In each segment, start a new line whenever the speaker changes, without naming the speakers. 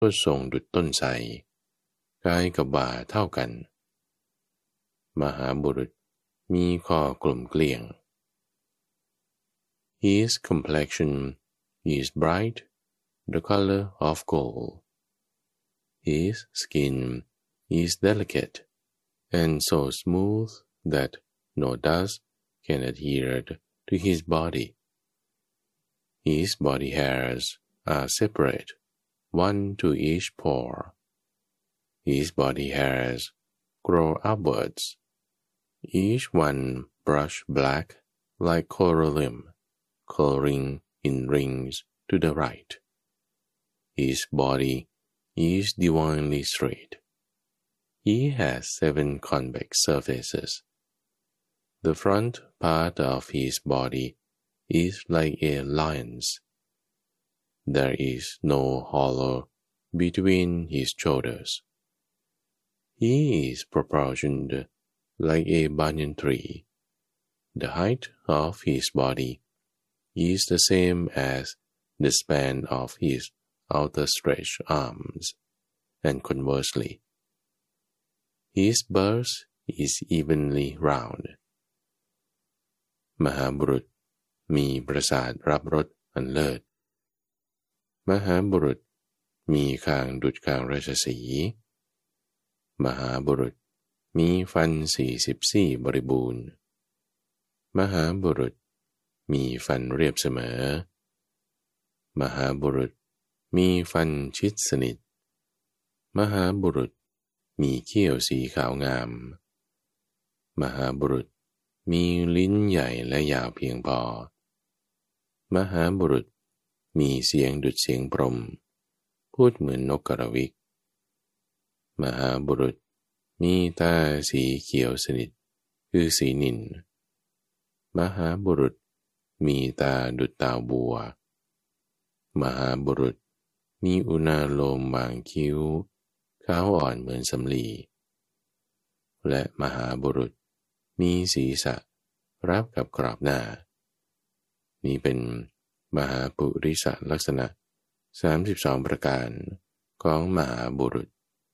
ก็ทรงดุจต้นไทรกายกับบ่าเท่ากันมหาบุรุษมีคอกลมเกลี้ยง His complexion is bright, the color of gold. His skin is delicate and so smooth that no dust can adhere to his body. His body hairs are separate, one to each pore. His body hairs grow upwards, each one brush black like coralline, curling in rings to the right. His body is divinely straight. He has 7 convex surfaces. The front part of his body is like a lion's. There is no hollow between his shoulders. He is proportioned like a banyan tree. The height of his body is the same as the span of his outstretched arms, and conversely. His burst is evenly round. มหาบุรุษมีประสาทรับรสอันเลิศมหาบุรุษมีคางดุจคางราชสีห์มหาบุรุษมีฟัน44บริบูรณ์มหาบุรุษมีฟันเรียบเสมอมหาบุรุษมีฟันชิดสนิทมหาบุรุษมีเขี้ยวสีขาวงามมหาบุรุษมีลิ้นใหญ่และยาวเพียงพอมหาบุรุษมีเสียงดุจเสียงพรหมพูดเหมือนนกกระวิกมหาบุรุษมีตาสีเขียวสนิทคือสีนิลมหาบุรุษมีตาดุจตาบัวมหาบุรุษมีอุณาโลมบางคิ้วขาวอ่อนเหมือนสำลีและมหาบุรุษมีศีรษะรับกับกรอบหน้านี้เป็นมหาปุริสลักษณะ32ประการของมหาบุรุษ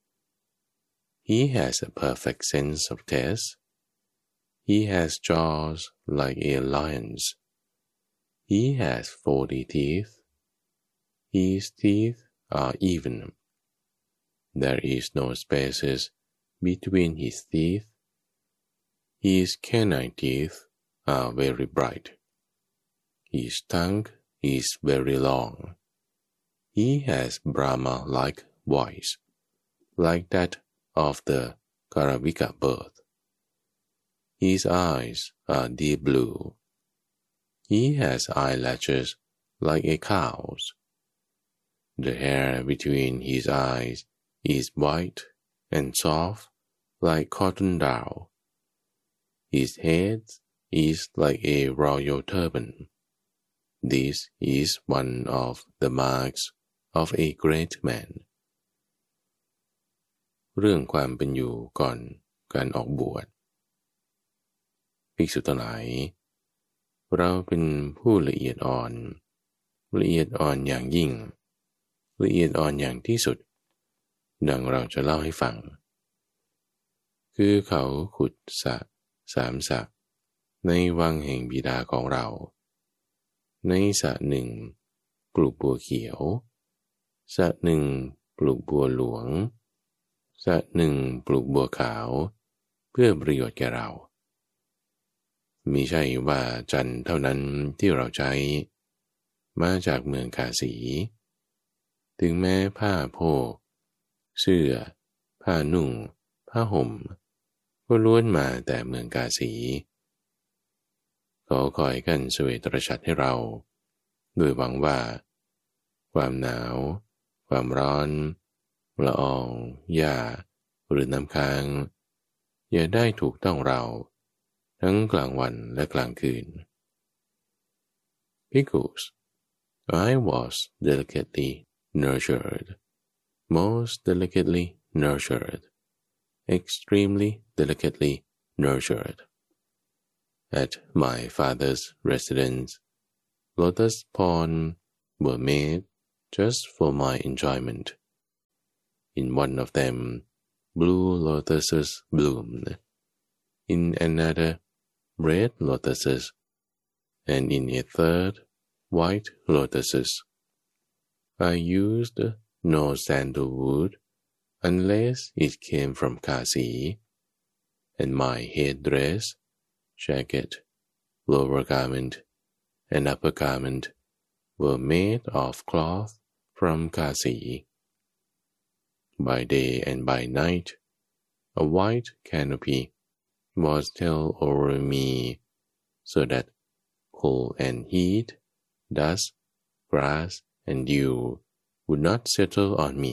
He has a perfect sense of taste. He has jaws like a lion's. He has 40 teeth. His teeth are even. There is no spaces between his teeth. His canine teeth are very bright. His tongue is very long. He has Brahma-like voice, like that of the Karavika bird. His eyes are deep blue. He has eyelashes like a cow's. The hair between his eyes is white and soft like cotton down. His head is like a royal turban. This is one of the marks of a great man. เรื่องความเป็นอยู่ก่อนการออกบวชภิกษุทั้งหลายเราเป็นผู้ละเอียดอ่อนอย่างยิ่งละเอียดอ่อนอย่างที่สุดดังเราจะเล่าให้ฟังคือเขาขุดสระ3 สระในวังแห่งบิดาของเราในสระหนึ่งปลูกบัวเขียวสระหนึ่งปลูกบัวหลวงสระหนึ่งปลูกบัวขาวเพื่อประโยชน์แก่เรามิใช่ว่าจันทร์เท่านั้นที่เราใช้มาจากเมืองกาสีถึงแม้ผ้าโพกเสื้อผ้านุ่งผ้าห่มก็ล้วนมาแต่เมืองกาสีเขาคอยกั้นเสวยตรชัดให้เราโดยหวังว่าความหนาวความร้อนละอองหญ้าหรือน้ำค้างอย่าได้ถูกต้องเราทั้งกลางวันและกลางคืน Because I was delicately nurtured, most delicately nurtured, extremely delicately nurtured. At my father's residence, lotus ponds were made just for my enjoyment. In one of them, blue lotuses bloomed. In another, red lotuses, and in a third, white lotuses. I used no sandalwood unless it came from Kasi, and my headdress, jacket, lower garment, and upper garment were made of cloth from Kasi. By day and by night, a white canopy was held over me, so that cold and heat, dust, grass, and dew would not settle on me.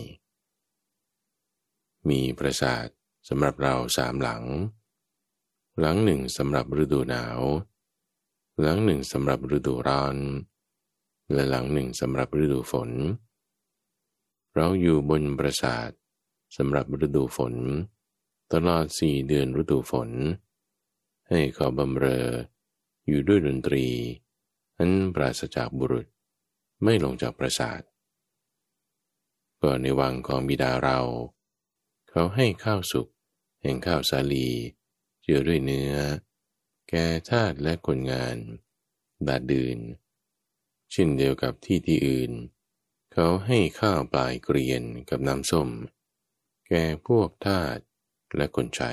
มีปราสาทสำหรับเรา3 หลัง หลังหนึ่งสำหรับฤดูหนาว หลังหนึ่งสำหรับฤดูร้อน และหลังหนึ่งสำหรับฤดูฝน เราอยู่บนปราสาทสำหรับฤดูฝนตลอด4 เดือนฤดูฝนให้เขาบำเรออยู่ด้วยดนตรีอันปราศจากบุรุษไม่ลงจากปราสาทก็ในวังของบิดาเราเขาให้ข้าวสุกแห่งข้าวสาลีเจือด้วยเนื้อแก่ทาสและคนงานดาดดื่นเช่นเดียวกับที่อื่นเขาให้ข้าวปลายเกรียนกับน้ำส้มแก่พวกทาสและคนใช้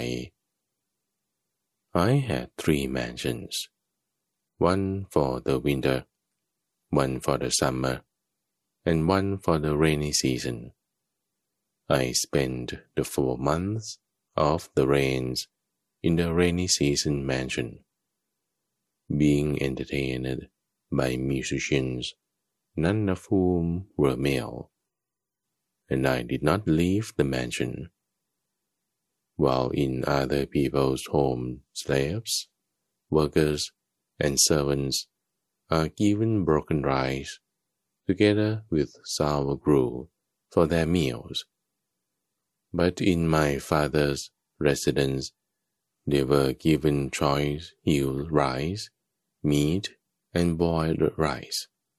I had 3 mansions, one for the winter, one for the summer, and one for the rainy season. I spent the 4 months of the rains in the rainy season mansion, being entertained by musicians, none of whom were male, and I did not leave the mansion. While in other people's home slaves, workers, and servants are given broken rice together with sour gruel for their meals. But in my father's residence, they were given choice hulled rice, meat, and boiled rice.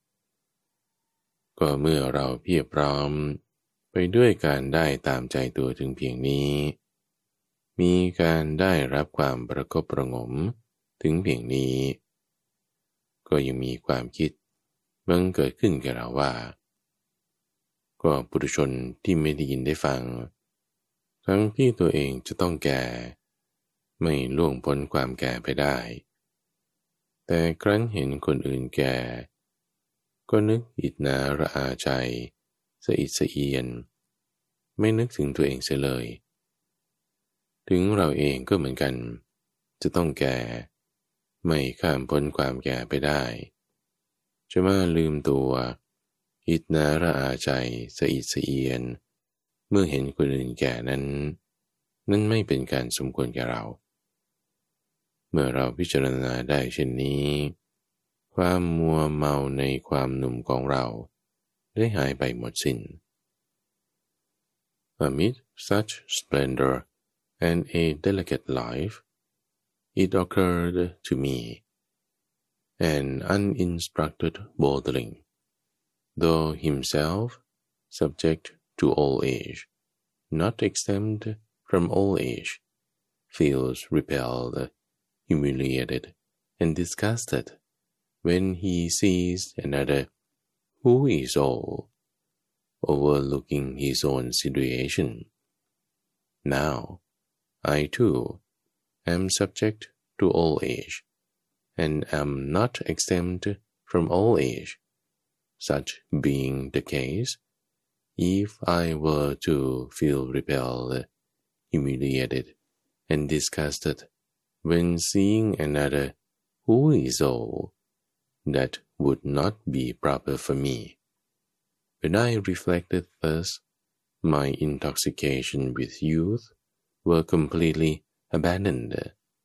ก็เมื่อเราเพียบพร้อมไปด้วยการได้ตามใจตัวถึงเพียงนี้มีการได้รับความประคบประหงมถึงเพียงนี้ก็ยังมีความคิดบังเกิดขึ้นแก่เราว่าก็ปุถุชนที่ไม่ได้ยินได้ฟังทั้งที่ตัวเองจะต้องแก่ไม่ล่วงพ้นความแก่ไปได้แต่ครั้นเห็นคนอื่นแก่ก็นึกอิจนาระอาใจสะอิดสะเอียนไม่นึกถึงตัวเองเสียเลยถึงเราเองก็เหมือนกันจะต้องแก่ไม่ข้ามพ้นความแก่ไปได้จะมาลืมตัวอิจนาระอาใจสะอิดสะเอียนเมื่อเห็นคนอื่นแก่นั้นไม่เป็นการสมควรแก่เราเมื่อเราพิจารณาได้เช่นนี้ความมัวเมาในความหนุ่มของเราได้หายไปหมดสิ้น Amid such splendor and a delicate life, it occurred to me, an uninstructed boldling, though himself subject to old age, not exempt from old age, feels repelled, humiliated, and disgusted when he sees another who is old, overlooking his own situation. Now, I too am subject to old age, and am not exempt from old age. Such being the case, if I were to feel repelled, humiliated, and disgusted when seeing another who is old, that would not be proper for me. When I reflected thus, my intoxication with youth were completely abandoned.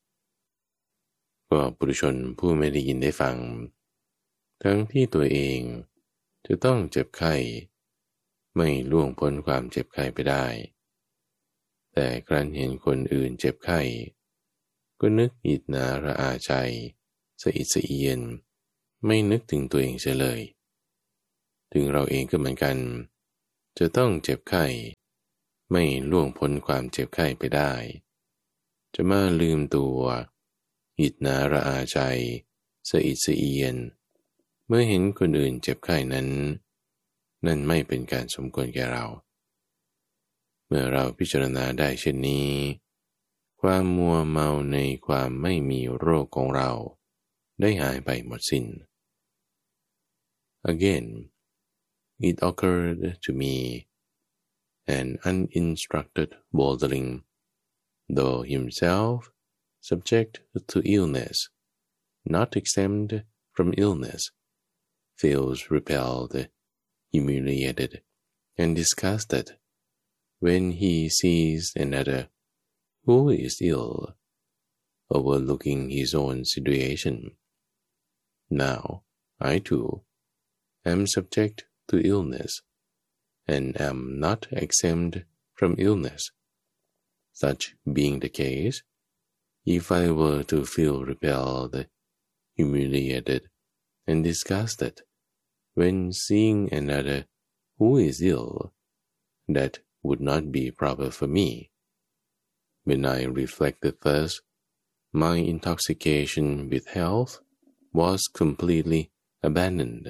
ก็ปุถุชนผู้ไม่ได้ยินได้ฟังทั้งที่ตัวเองจะต้องเจ็บไข้ไม่ล่วงพ้นความเจ็บไข้ไปได้แต่ครั้นเห็นคนอื่นเจ็บไข้ก็นึกอิจนาระอาใจสะอิดสะเอียนไม่นึกถึงตัวเองเสียเลยถึงเราเองก็เหมือนกันจะต้องเจ็บไข้ไม่ล่วงพ้นความเจ็บไข้ไปได้จะมาลืมตัวอิจนาระอาใจสะอิดสะเอียนเมื่อเห็นคนอื่นเจ็บไข้นั้นนั่นไม่เป็นการสมควรแก่เราเมื่อเราพิจารณาได้เช่นนี้ความมัวเมาในความไม่มีโรคของเราได้หายไปหมดสิ้น Again, it occurred to me, an uninstructed boldling, though himself subject to illness, not exempt from illness, feels repelled, humiliated, and disgusted when he sees another who is ill, overlooking his own situation. Now, I too am subject to illness, and am not exempt from illness. Such being the case, if I were to feel repelled, humiliated, and disgusted when seeing another who is ill, that would not be proper for me. When I reflected thus, my intoxication with health was completely abandoned.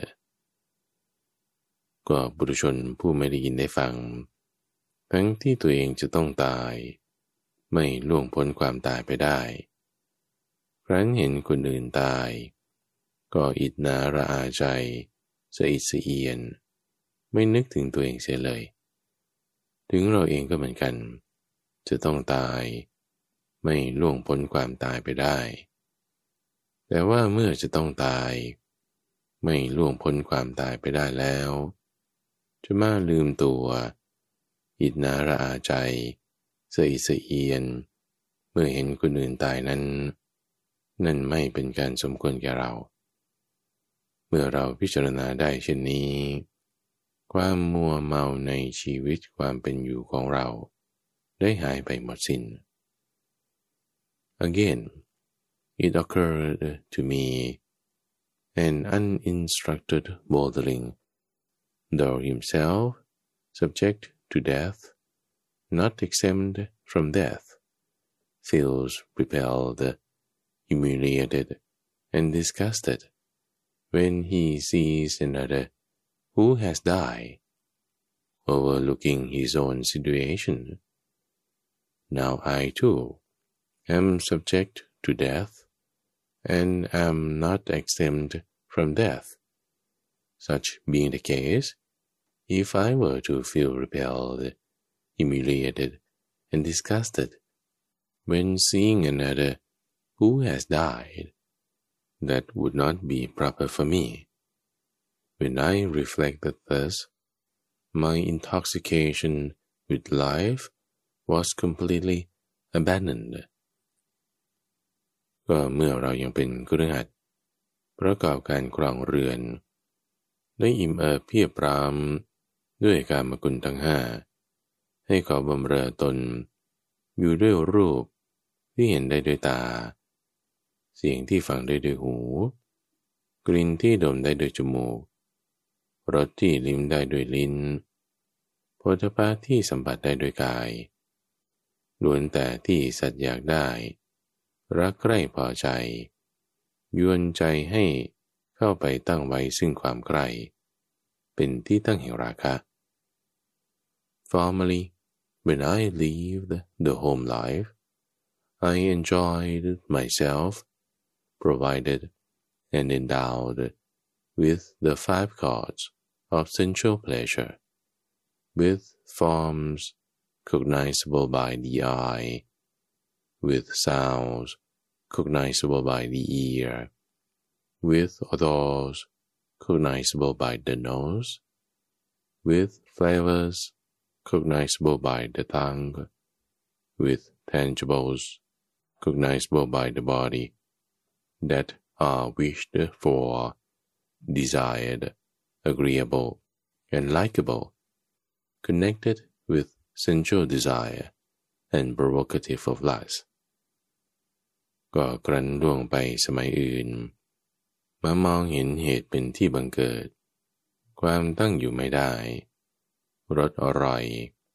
ก็บุรุชนผู้ไม่ได้ยินได้ฟังทั้งที่ตัวเองจะต้องตายไม่ล่วงพ้นความตายไปได้ครั้นเห็นคนอื่นตายก็อิจนาระอาใจสะอิดสะเอียนไม่นึกถึงตัวเองเสียเลยถึงเราเองก็เหมือนกันจะต้องตายไม่ล่วงพ้นความตายไปได้แต่ว่าเมื่อจะต้องตายไม่ล่วงพ้นความตายไปได้แล้วจะมาลืมตัวอิจนาระอาใจสะอิดสะเอียนเมื่อเห็นคนอื่นตายนั้นนั่นไม่เป็นการสมควรแก่เราเมื่อเราพิจารณาได้เช่นนี้ความมัวเมาในชีวิตความเป็นอยู่ของเราได้หายไปหมดสิ้น Again, it occurred to me, an uninstructed boldling, though himself subject to death, not exempt from death, feels repelled, humiliated, and disgusted when he sees another who has died, overlooking his own situation. Now I too am subject to death, and am not exempt from death. Such being the case, if I were to feel repelled, humiliated, and disgusted when seeing another who has died, that would not be proper for me. When I reflected thus, my intoxication with life was completely abandoned. ก็เมื่อเรายังเป็นคฤหัสถ์ประกอบการครองเรือนได้อิ่มเอิบเพียบพร้ำด้วยกามกุลทั้งห้าให้เขาบำเรอตนอยู่ด้วยรูปที่เห็นได้ด้วยตาเสียงที่ฟังได้ด้วยหูกลิ่นที่ดมได้ด้วยจมูกรสที่ลิ้มได้ด้วยลิ้นโผฏฐัพพะที่สัมผัสได้ด้วยกายล้วนแต่ที่สัตว์อยากได้รักใคร่พอใจยวนใจให้เข้าไปตั้งไว้ซึ่งความใคร่เป็นที่ตั้งแห่งราคะ Formerly, when I lived the home life, I enjoyed myself, provided and endowed with the five chords of sensual pleasure, with forms cognizable by the eye, with sounds cognizable by the ear, with odors cognizable by the nose, with flavors cognizable by the tongue, with tangibles cognizable by the body, that are wished for, desired, agreeable, and likable, connected with sensual desire and provocative of lust. ก็ครั้นล่วงไปสมัยอื่นมามองเห็นเหตุเป็นที่บังเกิดความตั้งอยู่ไม่ได้รสอร่อย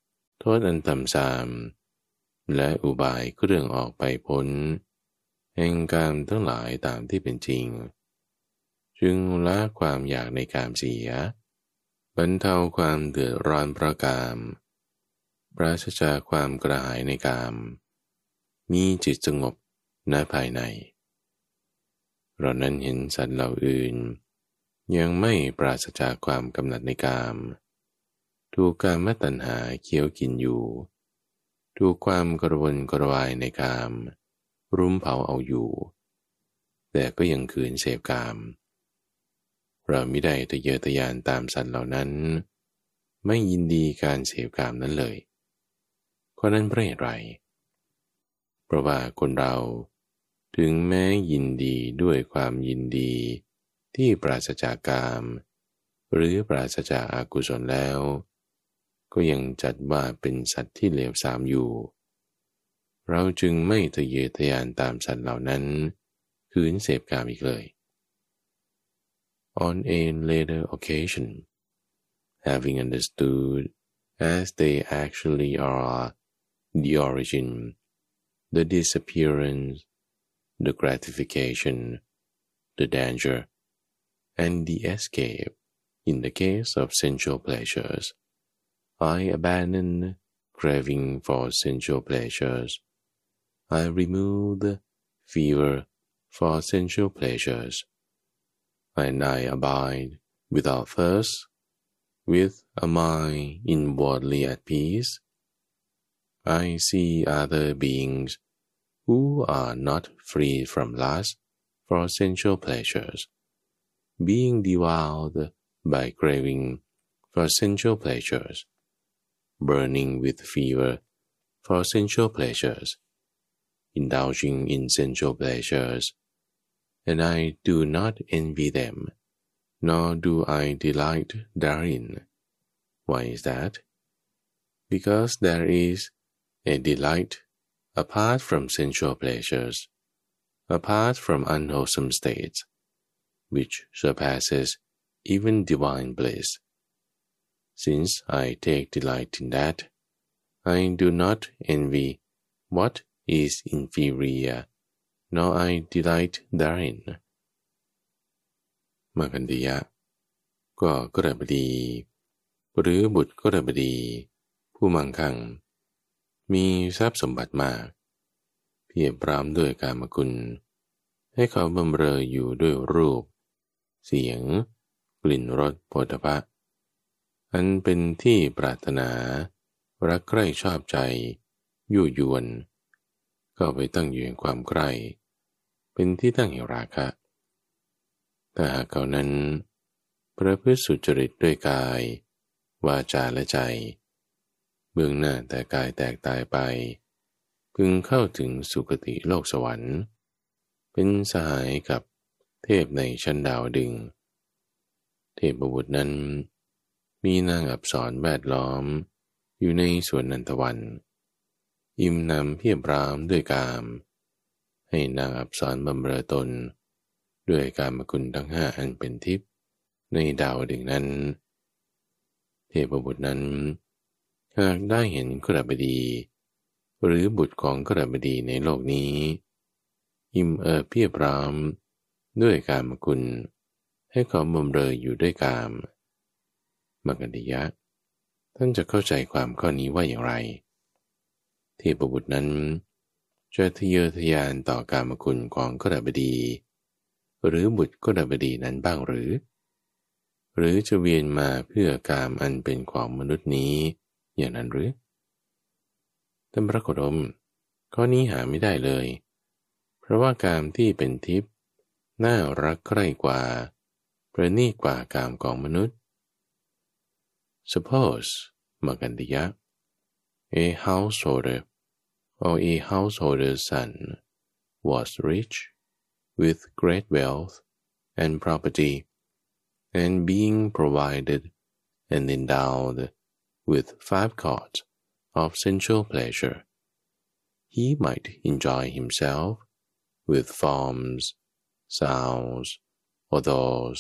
โทษอันต่ำทรามและอุบายเครื่องออกไปพ้นแห่งกามทั้งหลายตามที่เป็นจริงจึงละความอยากในกามเสียบรรเทาความเดือดร้อนเพราะกามปราศจากความกระหายในกามมีจิตสงบณภายในเรานั้นเห็นสัตว์เหล่าอื่นยังไม่ปราศจากความกำหนัดในกามถูกกามตัณหาเคี้ยวกินอยู่ถูกความกระวนกระวายในกามรุมเผาเอาอยู่แต่ก็ยังขืนเสพกามเรามิได้ทะเยอทะยานตามสัตว์เหล่านั้นไม่ยินดีการเสพกามนั้นเลยข้อนั้นเพราะเหตุไรเพราะว่าคนเราถึงแม้ยินดีด้วยความยินดีที่ปราศจากกามหรือปราศจากอกุศลแล้วก็ยังจัดว่าเป็นสัตว์ที่เลวทรามอยู่เราจึงไม่ทะเยอทะยานตามสัตว์เหล่านั้นขืนเสพกามอีกเลย On a later occasion, having understood as they actually are the origin, the disappearance, the gratification, the danger, and the escape in the case of sensual pleasures, I abandon craving for sensual pleasures. I remove the fever for sensual pleasures, and I abide without thirst, with a mind inwardly at peace. I see other beings who are not free from lust for sensual pleasures, being devoured by craving for sensual pleasures, burning with fever for sensual pleasures, indulging in sensual pleasures, and I do not envy them, nor do I delight therein. Why is that? Because there is a delight apart from sensual pleasures, apart from unwholesome states, which surpasses even divine bliss. Since I take delight in that, I do not envy what is inferior, nor I delight therein. มคันธียะก็กฤบดีหรือบุตรกฤบดีผู้มั่งคั่งมีทรัพย์สมบัติมากเพียบพร้อมด้วยกามคุณให้เขาบำเรออยู่ด้วยรูปเสียงกลิ่นรสโผฏฐัพพะอันเป็นที่ปรารถนารักใคร่ชอบใจยั่วยวนก็ไปตั้งอยู่แห่งความใคร่เป็นที่ตั้งแห่งราคะแต่หากเขานั้นประพฤติสุจริตด้วยกายวาจาและใจเบื้องหน้าแต่กายแตกตายไปพึงเข้าถึงสุคติโลกสวรรค์เป็นสหายกับเทพในชั้นดาวดึงส์เทพบุตรนั้นมีนางอัปสรแวดล้อมอยู่ในสวนนันทวันอิ่มหนำเพียบพร้อมด้วยกามให้นางอัปสรบำเรอตนด้วยกามคุณทั้งห้าอันเป็นทิพย์ในดาวดึงส์นั้นเทพบุตรนั้นหากได้เห็นกฤบดีหรือบุตรของกฤบดีในโลกนี้อิ่มเพียบพร้อมด้วยกามคุณให้เขาบำเรออยู่ด้วยกามมคันธียะท่านจะเข้าใจความข้อนี้ว่าอย่างไรเทพบุตรนั้นจะทะเยอทะยานต่อกามคุณของกฤบดีหรือบุตรกฤบดีนั้นบ้างหรือจะเวียนมาเพื่อกามอันเป็นของมนุษย์นี้อย่างนั้นหรือท่านพระโคดมข้อนี้หาไม่ได้เลยเพราะว่ากามที่เป็นทิพย์น่ารักใคร่กว่าประณีตกว่ากามของมนุษย์ Suppose มคันธียะ a householder or a householder's son was rich with great wealth and property, and being provided and endowed with 5 cords of sensual pleasure, he might enjoy himself with forms, sounds, odors,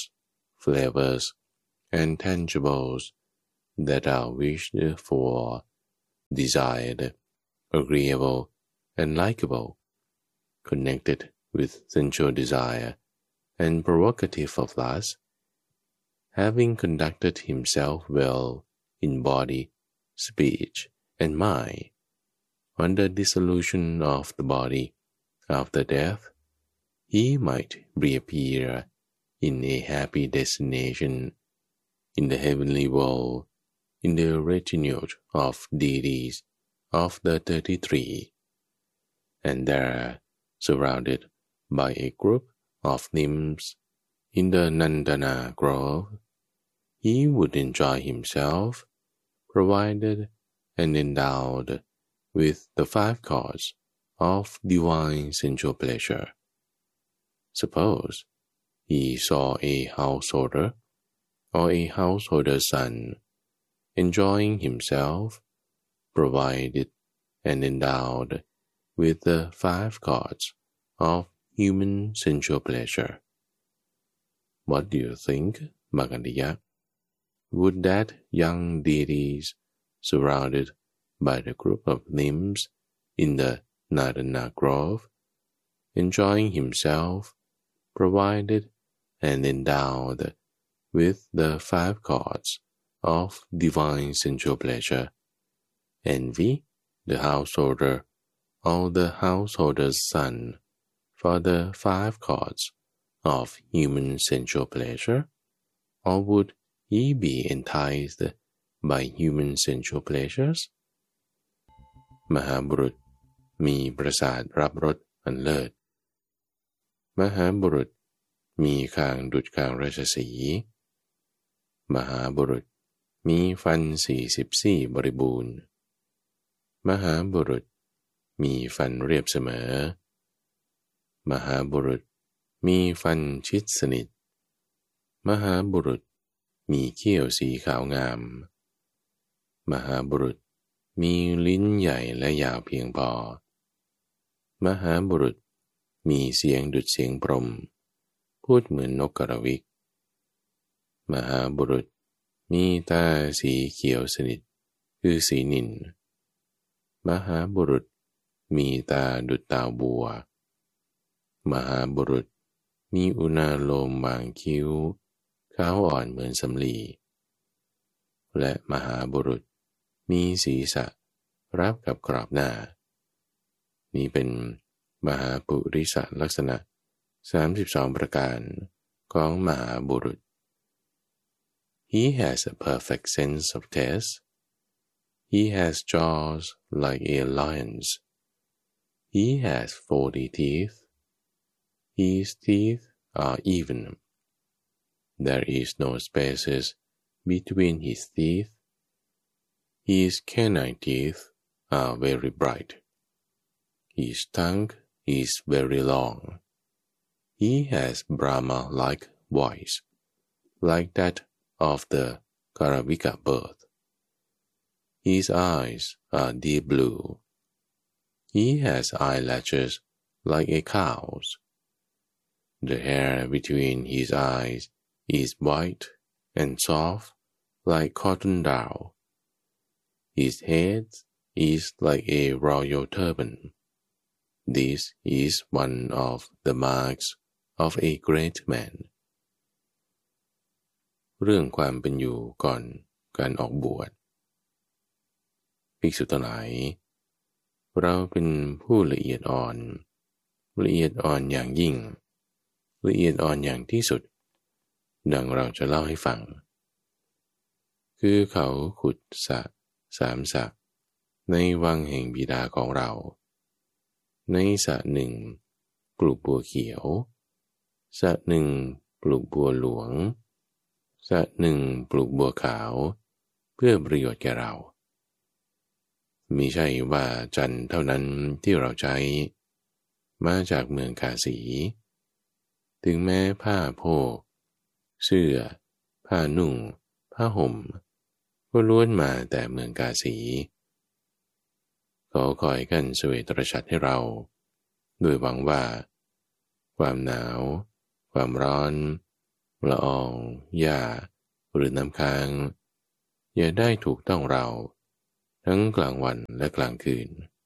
flavors, and tangibles that are wished for, desired, agreeable, and likable, connected with sensual desire and provocative of lust, having conducted himself well in body, speech, and mind, on the dissolution of the body after death, he might reappear in a happy destination in the heavenly world, in the retinue of deities of the 33, and there, surrounded by a group of nymphs in the Nandana grove, he would enjoy himself, provided and endowed with the 5 chords of divine sensual pleasure. Suppose he saw a householder or a householder's son enjoying himself, provided and endowed with the 5 chords of human sensual pleasure. What do you think, Magandiya? Would that young deities, surrounded by the group of nymphs in the Nandana grove, enjoying himself, provided and endowed with the 5 chords of divine sensual pleasure, envy the householder or the householder's son for the 5 chords of human sensual pleasure, or would he be enticed by human sensual pleasures? มหาบุรุษมีประสาทรับรสอันเลิศมหาบุรุษมีคางดุจคางราชสีห์มหาบุรุษมีฟัน44บริบูรณ์มหาบุรุษมีฟันเรียบเสมอมหาบุรุษมีฟันชิดสนิทมหาบุรุษมีเขี้ยวสีขาวงามมหาบุรุษมีลิ้นใหญ่และยาวเพียงพอมหาบุรุษมีเสียงดุจเสียงพรหมพูดเหมือนนกกระวิกมหาบุรุษมีตาสีเขียวสนิทคือสีนิลมหาบุรุษมีตาดุจตาบัวมหาบุรุษมีอุณาโลมบางคิ้วขาวอ่อนเหมือนสำลีและมหาบุรุษมีศีรษะรับกับกรอบหน้านี้เป็นมหาปุริสลักษณะ32ประการของมหาบุรุษ He has a perfect sense of taste. He has jaws like a lion's. He has 40 teeth. His teeth are even. There is no spaces between his teeth. His canine teeth are very bright. His tongue is very long. He has Brahma-like voice, like that of the Karavika bird. His eyes are deep blue. He has eyelashes like a cow's. The hair between his eyes is white and soft like cotton down. His head is like a royal turban. This is one of the marks of a great man. เรื่องความเป็นอยู่ก่อนการออกบวชภิกษุทั้งหลายเราเป็นผู้ละเอียดอ่อนอย่างยิ่งละเอียดอ่อนอย่างที่สุดดังเราจะเล่าให้ฟังคือเขาขุดสระ3 สระในวังแห่งบิดาของเราในสระหนึ่งปลูกบัวเขียวสระหนึ่งปลูกบัวหลวงสระหนึ่งปลูกบัวขาวเพื่อประโยชน์แก่เรามิใช่ว่าจันเท่านั้นที่เราใช้มาจากเมืองกาสีถึงแม้ผ้าโพกเสื้อผ้านุ่งผ้าห่มก็ล้วนมาแต่เมืองกาสีขอคอยกันเสวยตรชัดให้เราโดยหวังว่าความหนาวความร้อนละอองหญ้าหรือน้ำค้างอย่าได้ถูกต้องเราทั้งกลางวันและกลางคืน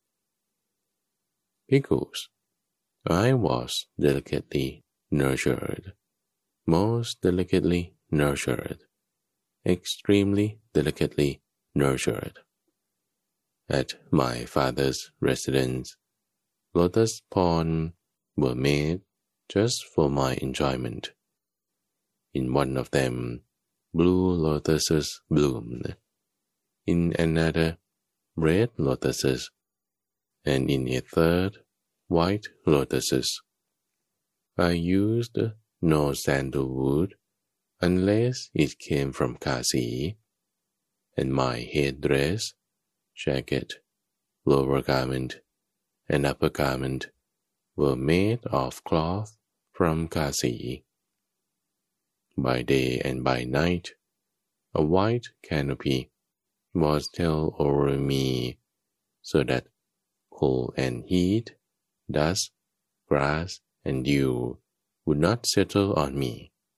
Pickles, I was delicately nurtured, most delicately nurtured, extremely delicately nurtured. At my father's residence, lotus ponds were made just for my enjoyment. In one of them, blue lotuses bloomed. In another, red lotuses, and in a third, white lotuses. I used no sandalwood unless it came from Kasi, and my headdress, jacket, lower garment, and upper garment were made of cloth from Kasi. By day and by night, a white canopy was held over me, so that cold and heat, dust, grass, and dew would not settle on me.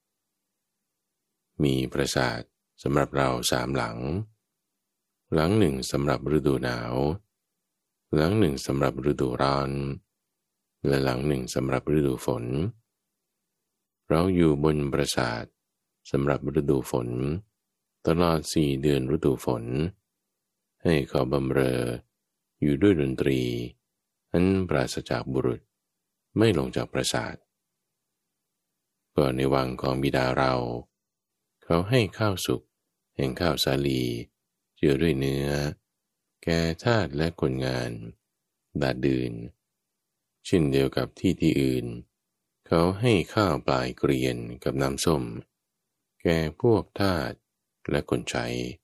มีปราสาทสำหรับเรา3 หลัง หลังหนึ่งสำหรับฤดูหนาว หลังหนึ่งสำหรับฤดูร้อน และหลังหนึ่งสำหรับฤดูฝน เราอยู่บนปราสาทสำหรับฤดูฝนตลอด4 เดือนฤดูฝนให้เขาบำเรออยู่ด้วยดนตรีอันปราศจากบุรุษไม่ลงจากปราสาทก็ในวังของบิดาเราเขาให้ข้าวสุกแห่งข้าวสาลีเจือด้วยเนื้อแก่ทาสและคนงานดาดดื่นเช่นเดียวกับที่อื่นเขาให้ข้าวปลายเกรียนกับน้ำส้มแก่พวกทาสและคนใช้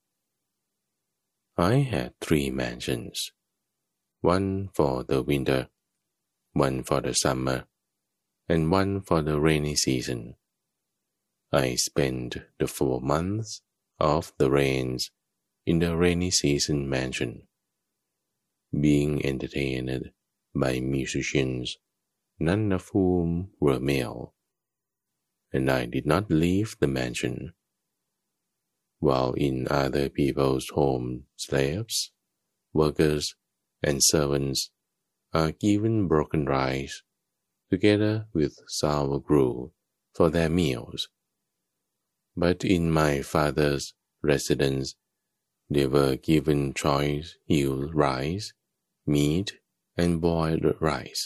I had 3 mansions, one for the winter, one for the summer, and one for the rainy season. I spent the 4 months of the rains in the rainy season mansion, being entertained by musicians, none of whom were male, and I did not leave the mansion. While in other people's home slaves, workers, and servants are given broken rice together with sour gruel for their meals. But in my father's residence, they were given choice hulled rice, meat, and boiled rice.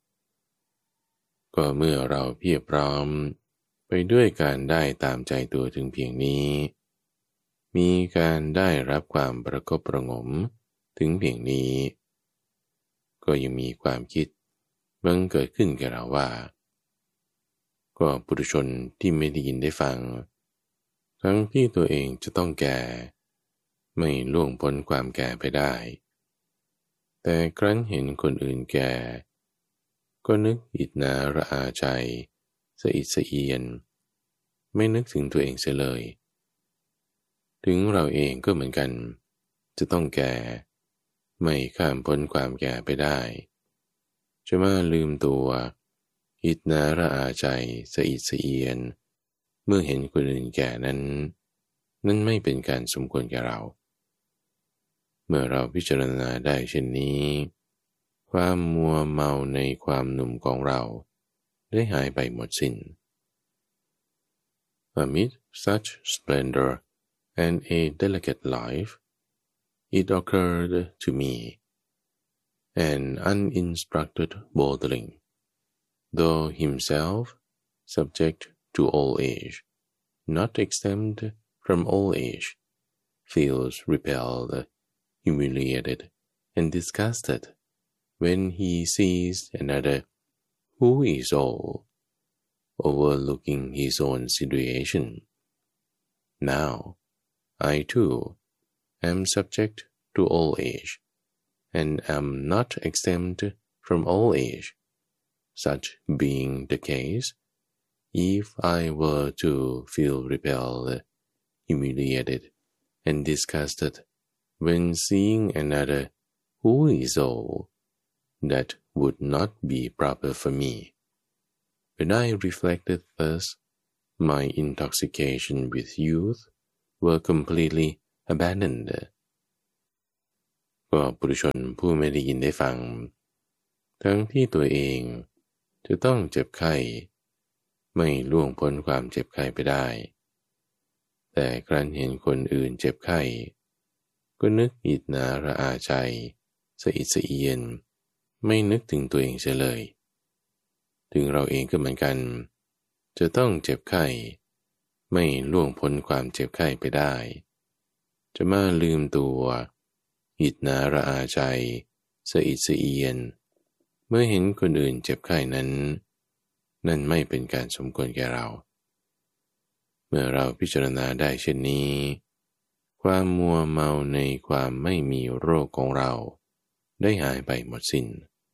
ก็เมื่อเราเพียบพร้อมไปด้วยการได้ตามใจตัวถึงเพียงนี้มีการได้รับความประคบประหงมถึงเพียงนี้ก็ยังมีความคิดบังเกิดขึ้นแก่เราว่าก็ปุถุชนที่ไม่ได้ยินได้ฟังทั้งที่ตัวเองจะต้องแก่ไม่ล่วงพ้นความแก่ไปได้แต่ครั้นเห็นคนอื่นแก่ก็นึกอิจฉาระอาใจสะอิดสะเอียนไม่นึกถึงตัวเองเสียเลยถึงเราเองก็เหมือนกันจะต้องแก่ไม่ข้ามพ้นความแก่ไปได้จะมาลืมตัวอิจฉาระอาใจสะอิดสะเอียนเมื่อเห็นคนอื่นแก่นั้นไม่เป็นการสมควรแก่เราเมื่อเราพิจารณาได้เช่นนี้ความมัวเมาในความหนุ่มของเราได้หายไปหมดสิ้น Amid such splendor and a delicate life, it occurred to me, an uninstructed boldling, though himself subject to old age, not exempt from old age, feels repelled, humiliated, and disgusted when he sees another who is old, overlooking his own situation. Now, I too am subject to old age, and am not exempt from old age. Such being the case, if I were to feel repelled, humiliated, and disgusted when seeing another who is old, that would not be proper for me. When I reflected thus, my intoxication with youth were completely abandoned. ก็ปุถุชนผู้ไม่ได้ยินได้ฟังทั้งที่ตัวเองจะต้องเจ็บไข้ไม่ล่วงพ้นความเจ็บไข้ไปได้แต่ครั้นเห็นคนอื่นเจ็บไข้ก็นึกอิจนาระอาใจสะอิดสะเอียนไม่นึกถึงตัวเองเสียเลยถึงเราเองก็เหมือนกันจะต้องเจ็บไข้ไม่ล่วงพ้นความเจ็บไข้ไปได้จะมาลืมตัวอิจนาระอาใจสะอิดสะเอียนเมื่อเห็นคนอื่นเจ็บไข้นั้นนั่นไม่เป็นการสมควรแก่เราเมื่อเราพิจารณาได้เช่นนี้ความมัวเมาในความไม่มีโรคของเราได้หายไปหมดสิ้น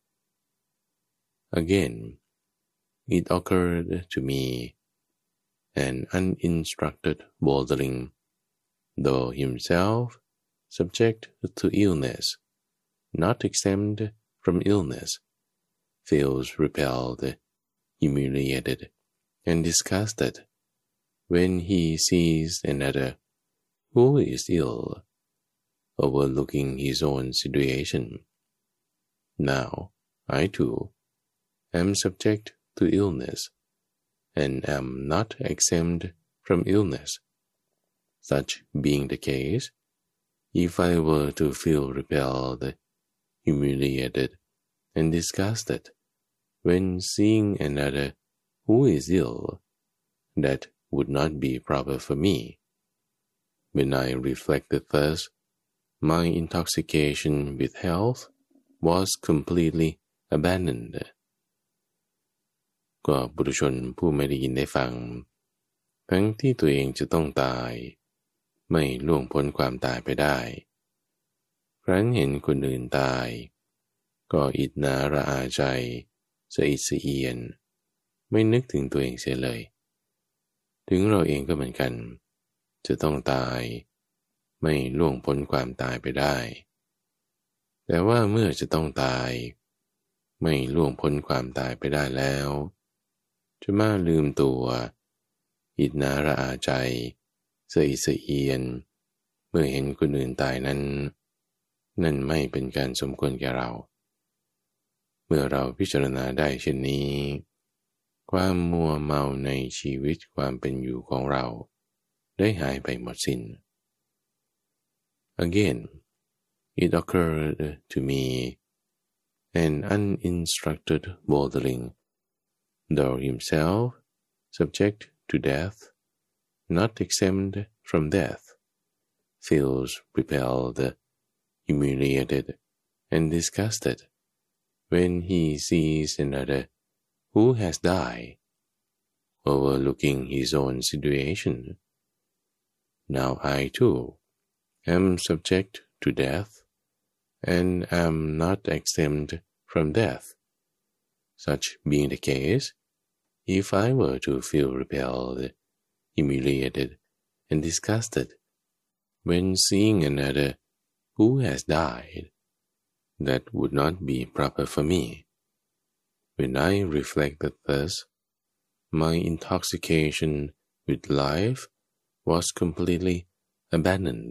Again, it occurred to me, an uninstructed boldling, though himself subject to illness, not exempt from illness, feels repelled, humiliated, and disgusted when he sees another who is ill, overlooking his own situation. Now, I too am subject to illness, and am not exempt from illness. Such being the case, if I were to feel repelled, humiliated, and disgusted when seeing another who is ill, that would not be proper for me. When I reflected thus, my intoxication with health was completely abandoned. ก็ปุถุชนผู้ไม่ได้ยินได้ฟังทั้งที่ตัวเองจะต้องตายไม่ล่วงพ้นความตายไปได้ครั้นเห็นคนอื่นตายก็อิจนาระอาใจสะอิดสะเอียนไม่นึกถึงตัวเองเสียเลยถึงเราเองก็เหมือนกันจะต้องตายไม่ล่วงพ้นความตายไปได้แต่ว่าเมื่อจะต้องตายไม่ล่วงพ้นความตายไปได้แล้วจะมาลืมตัวอิจนาระอาใจสะอิดสะเอียนเมื่อเห็นคนอื่นตายนั้นนั่นไม่เป็นการสมควรแก่เราเมื่อเราพิจารณาได้เช่นนี้ความมัวเมาในชีวิตความเป็นอยู่ของเราได้หายไปหมดสิ้น Again, it occurred to me, an uninstructed boldling, though himself subject to death, not exempt from death, feels repelled, humiliated, and disgusted when he sees another who has died, overlooking his own situation. Now I too am subject to death, and am not exempt from death. Such being the case, if I were to feel repelled, humiliated, and disgusted when seeing another who has died, that would not be proper for me. When I reflected thus, my intoxication with life was completely abandoned.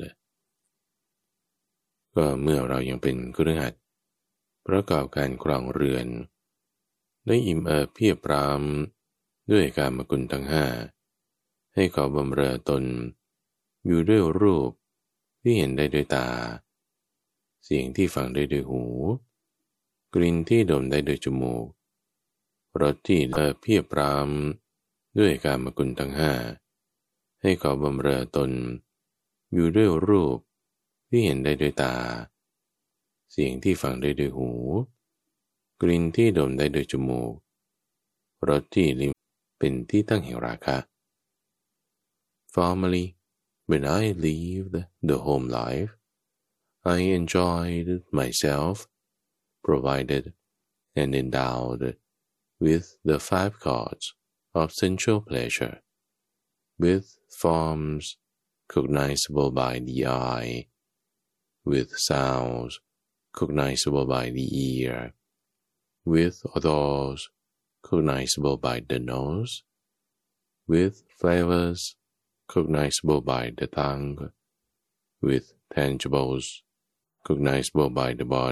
ก็เมื่อเรายังเป็นคฤหัสถ์ประกอบการครองเรือนได้อิ่มเอิบเพียบพร้อมด้วยกามกุลทั้งห้าให้เขาบำเรอตนอยู่ด้วยรูปที่เห็นได้ด้วยตาเสียงที่ฟังได้ด้วยหูกลิ่นที่ดมได้ด้วยจมูกรสที่เพียบพร้อมด้วยกามกุลทั้งห้าให้เขาบำเรอตนอยู่ด้วยรูปที่เห็นได้ด้วยตาเสียงที่ฟังได้ด้วยหูกลิ่นที่ดมได้ด้วยจมูกรสที่ลิ้มเป็นที่ตั้งแห่งราคะ Formerly, when I lived the home life, I enjoyed myself, provided and endowed with the five chords of sensual pleasure, with forms cognizable by the eye, with sounds cognizable by the ear, with odors cognizable by the nose, with flavors cognizable by the tongue, with tangibles cognizable by the body.